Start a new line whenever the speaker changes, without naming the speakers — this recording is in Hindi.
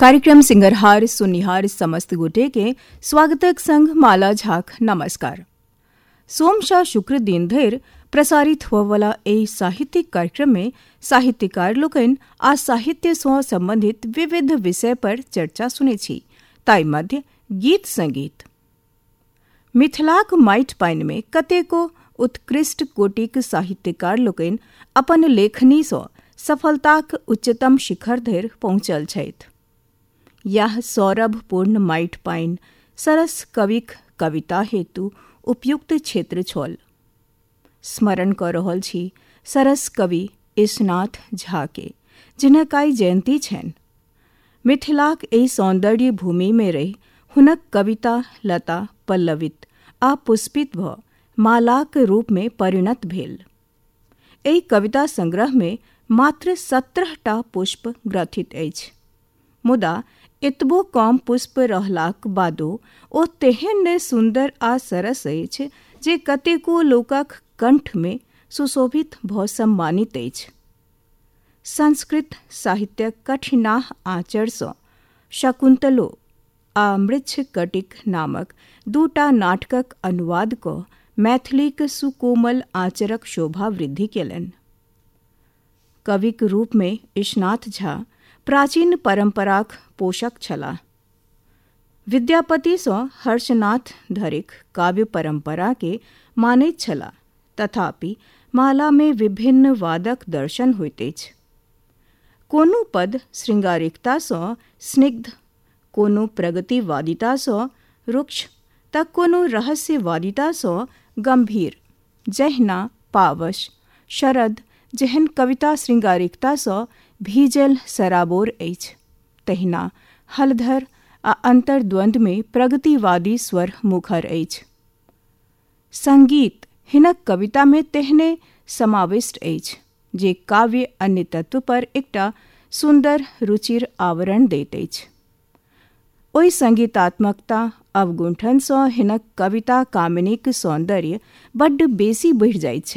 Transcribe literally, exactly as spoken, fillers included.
कार्यक्रम सिंगरहार सुनिहार समस्त गोटे के स्वागतक संग माला झाक नमस्कार। सोम शा शुक्र दिन धरि प्रसारित हुआ वाला ए साहित्यिक कार्यक्रम में साहित्यकार लोकनि आ साहित्य सँ संबंधित विविध विषय पर चर्चा सुने छी। ताई मध्य गीत संगीत मिथिलाक माटि पानि में कतेको उत्कृष्ट कोटिक साहित्यकार लोकनि अपन लेखनी सँ सफलताक उच्चतम शिखर धरि पहुँचल छथि। यह सौरभपूर्ण माटि पानि सरस कविक कविता हेतु उपयुक्त क्षेत्र छल। स्मरण कऽ रहल छी सरस कवि ईशनाथ झा के, जिनक आइ जयंती छनि। मिथिलाक एहि सौन्दर्य भूमि में रहि हुनक कविता लता पल्लवित आ पुष्पित भऽ मालाक रूप में परिणत भेल। एहि कविता संग्रह में मात्र सत्रह टा पुष्प ग्रथित अछि, मुदा एतबो कम पुष्प रहलाक बादो ओ तेहन सुन्दर आ सरस अछि जे कतेको लोकक कंठ में सुशोभित भऽ सम्मानित अछि। संस्कृत साहित्यक कठिनाह आँचर सँ शकुन्तलो आ मृच्छकटिक नामक दूटा नाटकक अनुवाद कऽ मैथिलीक सुकोमल आँचरक शोभा वृद्धि केलनि। कविक रूप में ईशनाथ झा प्राचीन परंपराक पोषक छलाह। विद्यापति सँ हर्षनाथ धरिक काव्य परंपरा के मानैत छलाह, तथापि माला में विभिन्न वादक दर्शन होइत अछि। कोनो पद श्रृंगारिकता सँ स्निग्ध, कोनो प्रगतिवादिता सँ रुक्ष तऽ कोनो रहस्यवादिता सँ गंभीर। जहिना पावश, शरद जेहन कविता श्रृंगारिकता सँ भीजल सराबोर अछि, तहिना हलधर आ अंतर्द्वंद में प्रगतिवादी स्वर मुखर अछि। संगीत हिनक कविता में तेहने समाविष्ट अछि जे काव्य अन्य तत्व पर एकटा सुंदर रुचिर आवरण दैत अछि। ओहि संगीतात्मकता अवगुंठन सँ हिनक कविता कामिनीक सौंदर्य बड्ड बेसी बढ़ि जाइत छै।